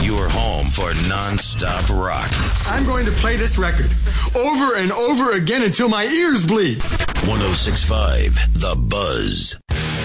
Your home for non-stop rock. I'm going to play this record over and over again until my ears bleed. 106.5 The Buzz.